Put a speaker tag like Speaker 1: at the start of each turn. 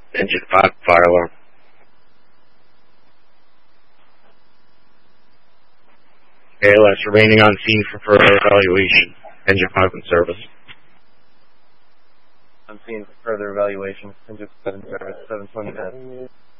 Speaker 1: Engine 5, fire alarm. ALS remaining on scene for further evaluation. Engine 5 in service.
Speaker 2: On scene for further evaluation. Engine 7 service, 720.